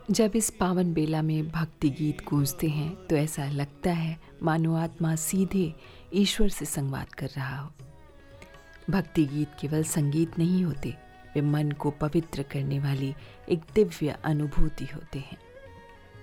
जब इस पावन बेला में भक्ति गीत गूंजते हैं तो ऐसा लगता है मानो आत्मा सीधे ईश्वर से संवाद कर रहा हो। भक्ति गीत केवल संगीत नहीं होते, वे मन को पवित्र करने वाली एक दिव्य अनुभूति होते हैं।